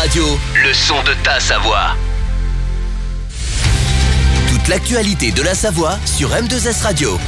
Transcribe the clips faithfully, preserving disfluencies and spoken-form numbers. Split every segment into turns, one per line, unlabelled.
Radio, le son de ta Savoie. Toute l'actualité de la Savoie sur M deux S Radio.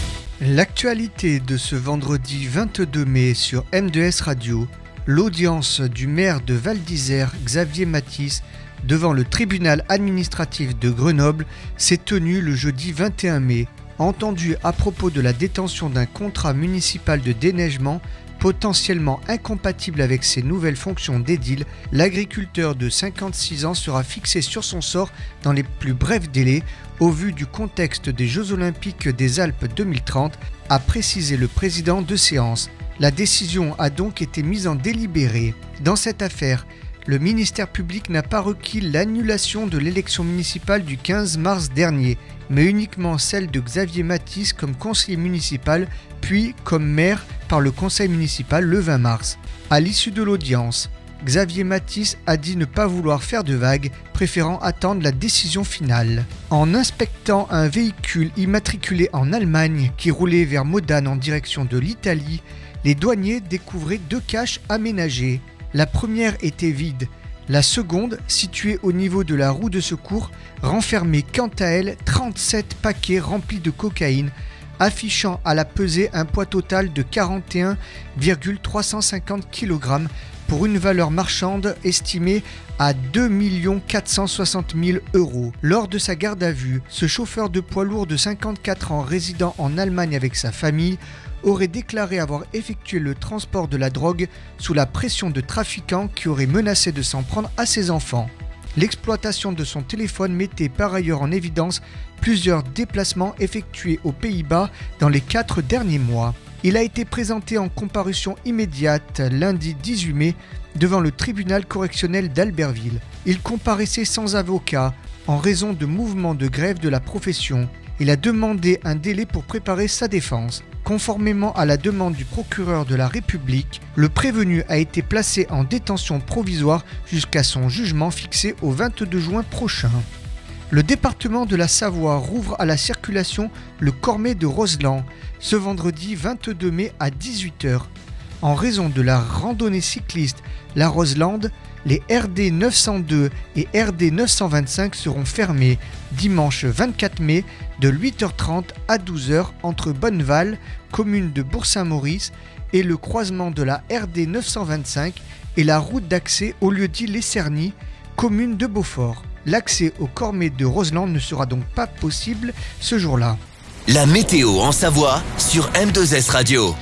L'actualité de ce vendredi vingt-deux mai sur M deux S Radio, l'audience du maire de Val d'Isère, Xavier Mathis, devant le tribunal administratif de Grenoble s'est tenue le jeudi vingt et un mai. Entendu à propos de la détention d'un contrat municipal de déneigement potentiellement incompatible avec ses nouvelles fonctions d'édile, l'agriculteur de cinquante-six ans sera fixé sur son sort dans les plus brefs délais au vu du contexte des Jeux Olympiques des Alpes deux mille trente, a précisé le président de séance. La décision a donc été mise en délibéré. Dans cette affaire, le ministère public n'a pas requis l'annulation de l'élection municipale du quinze mars dernier, mais uniquement celle de Xavier Mathis comme conseiller municipal, puis comme maire par le conseil municipal le vingt mars. À l'issue de l'audience, Xavier Mathis a dit ne pas vouloir faire de vagues, préférant attendre la décision finale. En inspectant un véhicule immatriculé en Allemagne qui roulait vers Modane en direction de l'Italie, les douaniers découvraient deux caches aménagées. La première était vide, la seconde, située au niveau de la roue de secours, renfermait quant à elle trente-sept paquets remplis de cocaïne, affichant à la pesée un poids total de quarante et un virgule trois cent cinquante kilogrammes pour une valeur marchande estimée à deux millions quatre cent soixante mille euros. Lors de sa garde à vue, ce chauffeur de poids lourd de cinquante-quatre ans résidant en Allemagne avec sa famille aurait déclaré avoir effectué le transport de la drogue sous la pression de trafiquants qui auraient menacé de s'en prendre à ses enfants. L'exploitation de son téléphone mettait par ailleurs en évidence plusieurs déplacements effectués aux Pays-Bas dans les quatre derniers mois. Il a été présenté en comparution immédiate lundi dix-huit mai devant le tribunal correctionnel d'Albertville. Il comparaissait sans avocat en raison de mouvements de grève de la profession. Il a demandé un délai pour préparer sa défense. Conformément à la demande du procureur de la République, le prévenu a été placé en détention provisoire jusqu'à son jugement fixé au vingt-deux juin prochain. Le département de la Savoie rouvre à la circulation le Cormet de Roseland ce vendredi vingt-deux mai à dix-huit heures. En raison de la randonnée cycliste La Roselande, les R D neuf cent deux et R D neuf cent vingt-cinq seront fermés dimanche vingt-quatre mai de huit heures trente à douze heures entre Bonneval, commune de Bourg-Saint-Maurice, et le croisement de la R D neuf cent vingt-cinq et la route d'accès au lieu-dit Les Cernis, commune de Beaufort. L'accès au Cormet de Roseland ne sera donc pas possible ce jour-là.
La météo en Savoie sur M deux S Radio.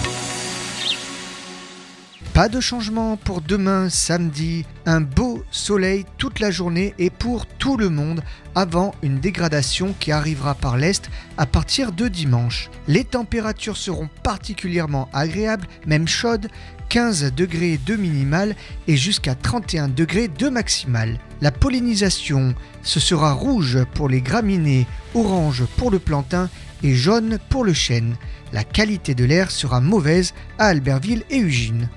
Pas de changement pour demain samedi, un beau soleil toute la journée et pour tout le monde avant une dégradation qui arrivera par l'est à partir de dimanche. Les températures seront particulièrement agréables, même chaudes, quinze degrés de minimal et jusqu'à trente et un degrés de maximal. La pollinisation, ce sera rouge pour les graminées, orange pour le plantain et jaune pour le chêne. La qualité de l'air sera mauvaise à Albertville et Ugine.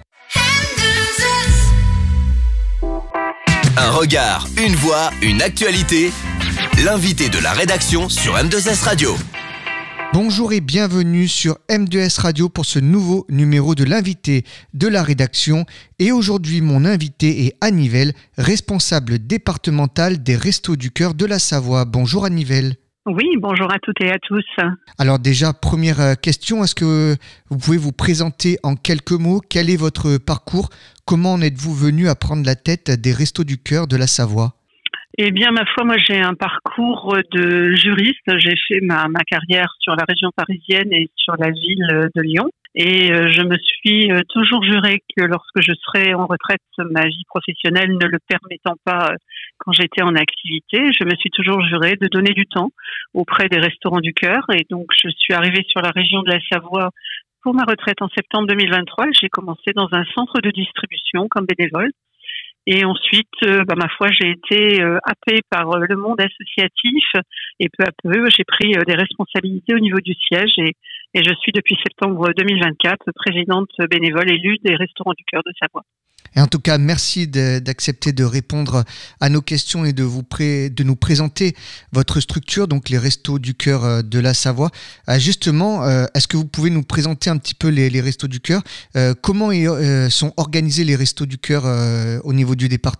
Un regard, une voix, une actualité. L'invité de la rédaction sur M deux S Radio.
Bonjour et bienvenue sur M deux S Radio pour ce nouveau numéro de l'invité de la rédaction. Et aujourd'hui, mon invité est Anne Yvel, responsable départementale des Restos du Cœur de la Savoie. Bonjour Anne Yvel.
Oui, bonjour à toutes et à tous.
Alors déjà, première question, est-ce que vous pouvez vous présenter en quelques mots? Quel est votre parcours? Comment en êtes-vous venu à prendre la tête des Restos du Cœur de la Savoie?
Eh bien, ma foi, moi, j'ai un parcours de juriste. J'ai fait ma, ma carrière sur la région parisienne et sur la ville de Lyon. Et euh, je me suis euh, toujours juré que lorsque je serais en retraite, ma vie professionnelle ne le permettant pas euh, quand j'étais en activité, je me suis toujours juré de donner du temps auprès des Restaurants du Cœur. Et donc, je suis arrivée sur la région de la Savoie pour ma retraite en septembre deux mille vingt-trois. J'ai commencé dans un centre de distribution comme bénévole. Et ensuite, euh, bah, ma foi, j'ai été euh, happée par euh, le monde associatif et peu à peu, j'ai pris euh, des responsabilités au niveau du siège et, et je suis depuis septembre deux mille vingt-quatre présidente bénévole élue des Restaurants du Cœur de Savoie.
Et en tout cas, merci de, d'accepter de répondre à nos questions et de, vous pré, de nous présenter votre structure, donc les Restos du Cœur de la Savoie. Euh, justement, euh, est-ce que vous pouvez nous présenter un petit peu les, les Restos du Cœur ? euh, Comment est, euh, sont organisés les Restos du Cœur euh, au niveau du département ?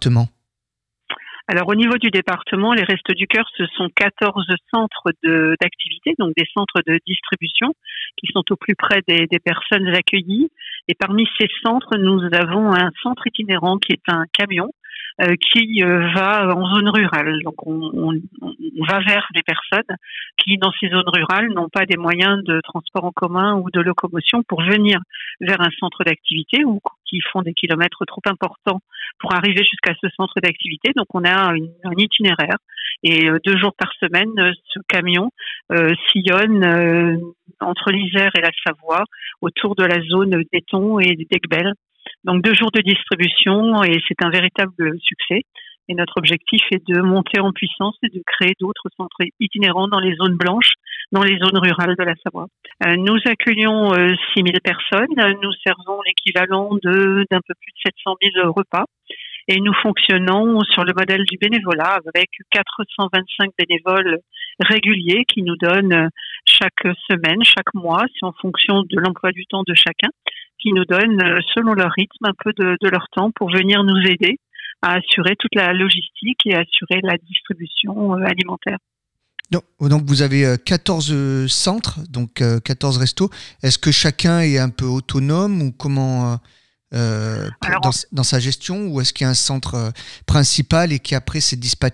Alors au niveau du département, les Restos du Cœur, ce sont quatorze centres de, d'activité, donc des centres de distribution qui sont au plus près des, des personnes accueillies. Et parmi ces centres, nous avons un centre itinérant qui est un camion euh, qui euh, va en zone rurale. Donc on, on, on va vers des personnes qui, dans ces zones rurales, n'ont pas des moyens de transport en commun ou de locomotion pour venir vers un centre d'activité ou qui font des kilomètres trop importants pour arriver jusqu'à ce centre d'activité. Donc on a une, un itinéraire et euh, deux jours par semaine, euh, ce camion euh, sillonne euh, entre l'Isère et la Savoie autour de la zone d'Éton et d'Aiguebelle. Donc deux jours de distribution et c'est un véritable succès. Et notre objectif est de monter en puissance et de créer d'autres centres itinérants dans les zones blanches, dans les zones rurales de la Savoie. Euh, nous accueillons euh, six mille personnes. Nous servons l'équivalent de d'un peu plus de sept cent mille repas. Et nous fonctionnons sur le modèle du bénévolat avec quatre cent vingt-cinq bénévoles réguliers qui nous donnent chaque semaine, chaque mois, c'est en fonction de l'emploi du temps de chacun, qui nous donnent, selon leur rythme, un peu de, de leur temps pour venir nous aider à assurer toute la logistique et assurer la distribution alimentaire.
Donc, donc vous avez quatorze centres, donc quatorze restos. Est-ce que chacun est un peu autonome ou comment euh, Alors, dans, dans sa gestion, ou est-ce qu'il y a un centre principal et qui après s'est dispatché ?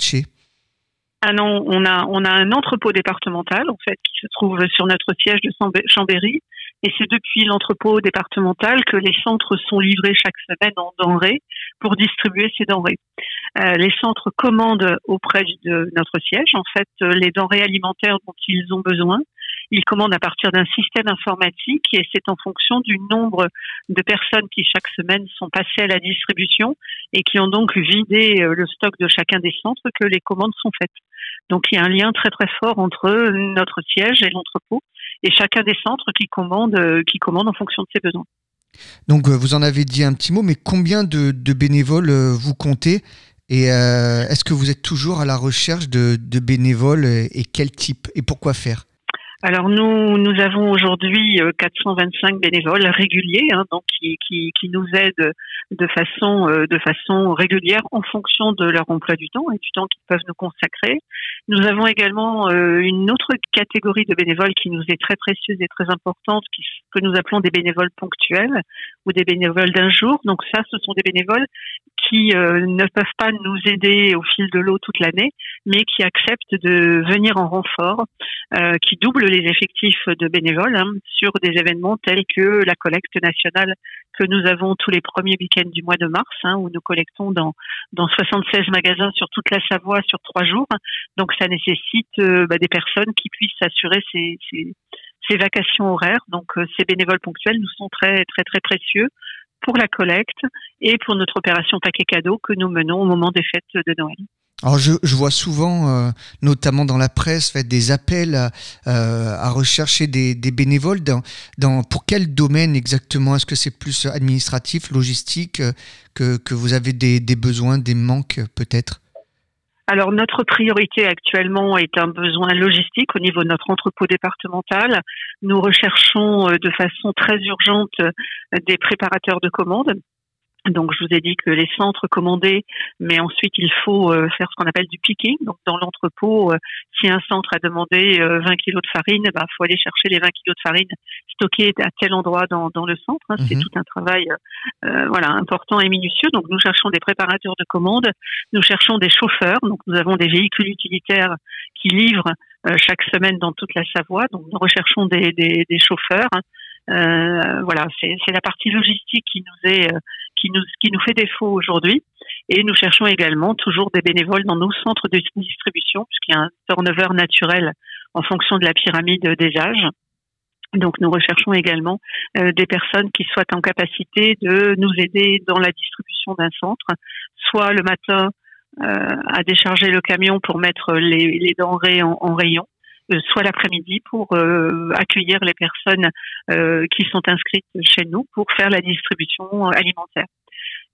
Ah non, on a on a un entrepôt départemental en fait qui se trouve sur notre siège de Chambéry. Et c'est depuis l'entrepôt départemental que les centres sont livrés chaque semaine en denrées pour distribuer ces denrées. Euh, les centres commandent auprès de notre siège, en fait, les denrées alimentaires dont ils ont besoin. Ils commandent à partir d'un système informatique et c'est en fonction du nombre de personnes qui chaque semaine sont passées à la distribution et qui ont donc vidé le stock de chacun des centres que les commandes sont faites. Donc il y a un lien très très fort entre notre siège et l'entrepôt et chacun des centres qui commande, qui commande en fonction de ses besoins.
Donc vous en avez dit un petit mot, mais combien de, de bénévoles vous comptez ? Et euh, est-ce que vous êtes toujours à la recherche de, de bénévoles et quel type et pourquoi faire ?
Alors nous nous avons aujourd'hui quatre cent vingt-cinq bénévoles réguliers, hein, donc qui, qui qui nous aident de façon de façon régulière en fonction de leur emploi du temps et du temps qu'ils peuvent nous consacrer. Nous avons également euh, une autre catégorie de bénévoles qui nous est très précieuse et très importante, qui, que nous appelons des bénévoles ponctuels ou des bénévoles d'un jour. Donc ça, ce sont des bénévoles qui euh, ne peuvent pas nous aider au fil de l'eau toute l'année, mais qui acceptent de venir en renfort, euh, qui doublent les effectifs de bénévoles hein, sur des événements tels que la collecte nationale que nous avons tous les premiers week-ends du mois de mars, hein, où nous collectons dans, dans soixante-seize magasins sur toute la Savoie sur trois jours. Donc ça nécessite euh, bah, des personnes qui puissent assurer ces, ces, ces vacations horaires. Donc euh, ces bénévoles ponctuels nous sont très très très précieux pour la collecte et pour notre opération paquet cadeau que nous menons au moment des fêtes de Noël.
Alors je, je vois souvent, euh, notamment dans la presse, fait, des appels à, euh, à rechercher des, des bénévoles. Dans, dans, pour quel domaine exactement ? Est-ce que c'est plus administratif, logistique, euh, que, que vous avez des, des besoins, des manques peut-être ?
Alors notre priorité actuellement est un besoin logistique au niveau de notre entrepôt départemental. Nous recherchons de façon très urgente des préparateurs de commandes. Donc, je vous ai dit que les centres commandaient, mais ensuite, il faut euh, faire ce qu'on appelle du picking. Donc, dans l'entrepôt, euh, si un centre a demandé euh, vingt kilos de farine, il bah, faut aller chercher les vingt kilos de farine stockés à tel endroit dans, dans le centre. Hein. Mmh. C'est tout un travail euh, voilà, important et minutieux. Donc, nous cherchons des préparateurs de commandes. Nous cherchons des chauffeurs. Donc, nous avons des véhicules utilitaires qui livrent euh, chaque semaine dans toute la Savoie. Donc, nous recherchons des, des, des chauffeurs. Hein. Euh, voilà, c'est, c'est la partie logistique qui nous est, euh, qui nous, qui nous fait défaut aujourd'hui. Et nous cherchons également toujours des bénévoles dans nos centres de distribution, puisqu'il y a un turnover naturel en fonction de la pyramide des âges. Donc, nous recherchons également euh, des personnes qui soient en capacité de nous aider dans la distribution d'un centre, soit le matin euh, à décharger le camion pour mettre les, les denrées en, en rayon, soit l'après-midi pour euh, accueillir les personnes euh, qui sont inscrites chez nous pour faire la distribution alimentaire.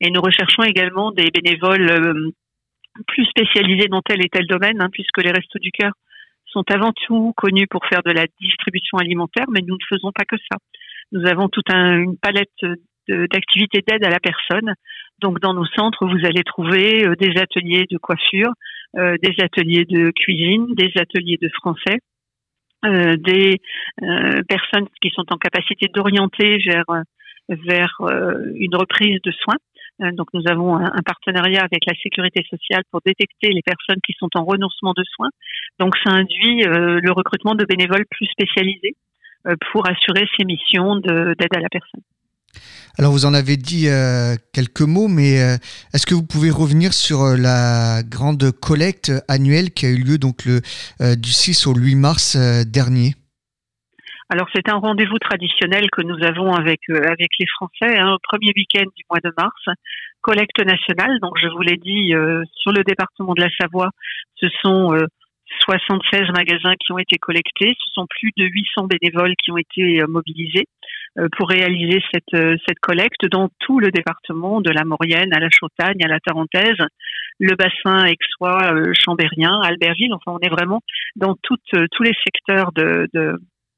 Et nous recherchons également des bénévoles euh, plus spécialisés dans tel et tel domaine, hein, puisque les Restos du Cœur sont avant tout connus pour faire de la distribution alimentaire, mais nous ne faisons pas que ça. Nous avons toute un, une palette de, d'activités d'aide à la personne. Donc, dans nos centres, vous allez trouver euh, des ateliers de coiffure, euh, des ateliers de cuisine, des ateliers de français, euh, des euh, personnes qui sont en capacité d'orienter vers vers euh, une reprise de soins. Euh, donc, nous avons un, un partenariat avec la Sécurité sociale pour détecter les personnes qui sont en renoncement de soins. Donc, ça induit euh, le recrutement de bénévoles plus spécialisés euh, pour assurer ces missions de, d'aide à la personne.
Alors vous en avez dit euh, quelques mots, mais euh, est-ce que vous pouvez revenir sur euh, la grande collecte annuelle qui a eu lieu donc le euh, du six au huit mars euh, dernier?
Alors c'est un rendez-vous traditionnel que nous avons avec euh, avec les Français, hein, au premier week-end du mois de mars, collecte nationale. Donc je vous l'ai dit, euh, sur le département de la Savoie, ce sont euh, soixante-seize magasins qui ont été collectés. Ce sont plus de huit cents bénévoles qui ont été euh, mobilisés euh, pour réaliser cette euh, cette collecte dans tout le département, de la Maurienne à la Chautagne, à la Tarentaise, le bassin aixois, euh, chambérien, Albertville. Enfin, on est vraiment dans toutes, euh, tous les secteurs de, de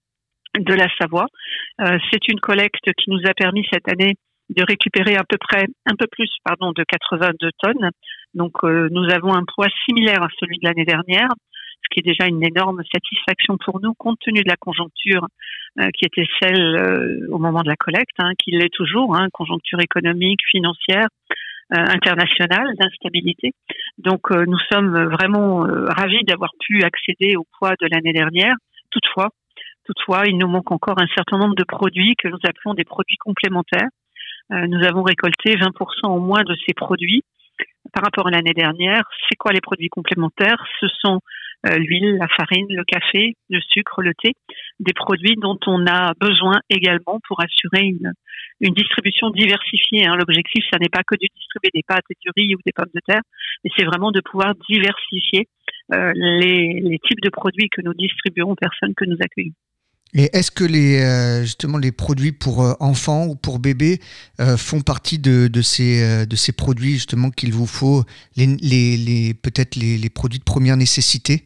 de la Savoie. Euh, c'est une collecte qui nous a permis cette année de récupérer à peu près, un peu plus, pardon, de quatre-vingt-deux tonnes. Donc, euh, nous avons un poids similaire à celui de l'année dernière, ce qui est déjà une énorme satisfaction pour nous, compte tenu de la conjoncture euh, qui était celle euh, au moment de la collecte, hein, qui l'est toujours, hein, conjoncture économique, financière, euh, internationale, d'instabilité. Donc, euh, nous sommes vraiment euh, ravis d'avoir pu accéder au poids de l'année dernière. Toutefois, Toutefois, il nous manque encore un certain nombre de produits que nous appelons des produits complémentaires. Euh, nous avons récolté vingt pour cent au moins de ces produits par rapport à l'année dernière. C'est quoi les produits complémentaires? Ce sont euh, l'huile, la farine, le café, le sucre, le thé, des produits dont on a besoin également pour assurer une, une distribution diversifiée. Hein. L'objectif, ça n'est pas que de distribuer des pâtes et du riz ou des pommes de terre, mais c'est vraiment de pouvoir diversifier euh, les, les types de produits que nous distribuons aux personnes que nous accueillons.
Et est-ce que les euh, justement les produits pour euh, enfants ou pour bébés euh, font partie de, de ces euh, de ces produits justement qu'il vous faut, les, les, les peut-être les, les produits de première nécessité?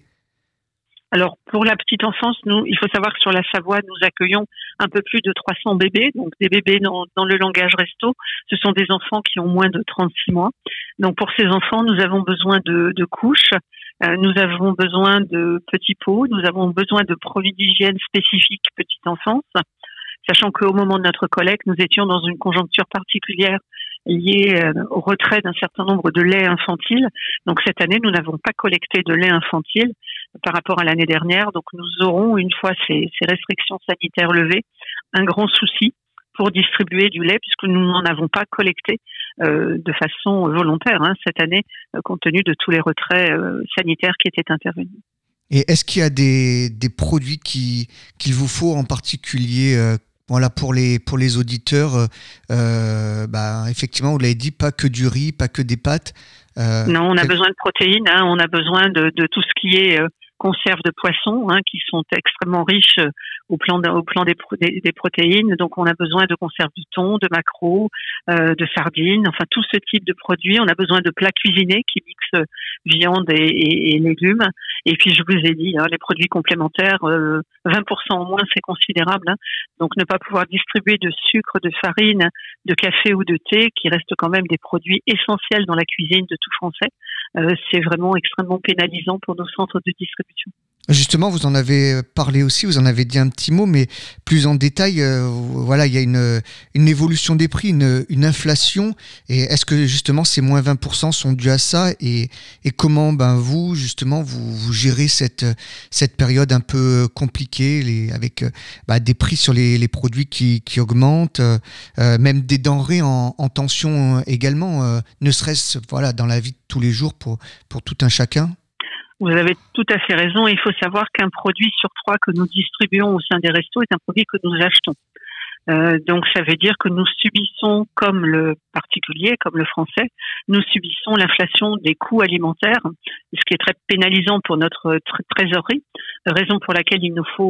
Alors pour la petite enfance, nous, il faut savoir que sur la Savoie, nous accueillons un peu plus de trois cents bébés, donc des bébés dans, dans le langage resto. Ce sont des enfants qui ont moins de trente-six mois. Donc pour ces enfants, nous avons besoin de, de couches. Euh, nous avons besoin de petits pots, nous avons besoin de produits d'hygiène spécifiques petite enfance, sachant qu'au moment de notre collecte, nous étions dans une conjoncture particulière liée euh, au retrait d'un certain nombre de laits infantiles. Donc cette année, nous n'avons pas collecté de lait infantile par rapport à l'année dernière. Donc nous aurons, une fois ces, ces restrictions sanitaires levées, un grand souci pour distribuer du lait, puisque nous n'en avons pas collecté euh, de façon volontaire hein, cette année, euh, compte tenu de tous les retraits euh, sanitaires qui étaient intervenus.
Et est-ce qu'il y a des, des produits qui, qu'il vous faut en particulier euh, voilà, pour les, pour les auditeurs euh, bah, effectivement, vous l'avez dit, pas que du riz, pas que des pâtes.
Euh, non, on a quel... besoin de protéines, hein, on a besoin de, de tout ce qui est euh, conserve de poissons, hein, qui sont extrêmement riches euh, au plan, de, au plan des, des, des protéines. Donc, on a besoin de conserve de thon, de maquereau, euh, de sardines, enfin tout ce type de produits. On a besoin de plats cuisinés qui mixent viande et, et, et légumes. Et puis, je vous ai dit, hein, les produits complémentaires, euh, vingt pour cent au moins, c'est considérable. Hein. Donc, ne pas pouvoir distribuer de sucre, de farine, de café ou de thé, qui restent quand même des produits essentiels dans la cuisine de tout Français, euh, c'est vraiment extrêmement pénalisant pour nos centres de distribution.
Justement, vous en avez parlé aussi, vous en avez dit un petit mot, mais plus en détail, euh, voilà, il y a une, une évolution des prix, une, une inflation. Et est-ce que justement ces moins vingt pour cent sont dus à ça? Et, et comment, ben, vous, justement, vous, vous gérez cette, cette période un peu compliquée, les, avec bah, des prix sur les, les produits qui, qui augmentent, euh, même des denrées en, en tension également, euh, ne serait-ce voilà, dans la vie de tous les jours pour, pour tout un chacun?
Vous avez tout à fait raison. Il faut savoir qu'un produit sur trois que nous distribuons au sein des restos est un produit que nous achetons. Euh, donc ça veut dire que nous subissons, comme le particulier, comme le français, nous subissons l'inflation des coûts alimentaires, ce qui est très pénalisant pour notre trésorerie, raison pour laquelle il nous faut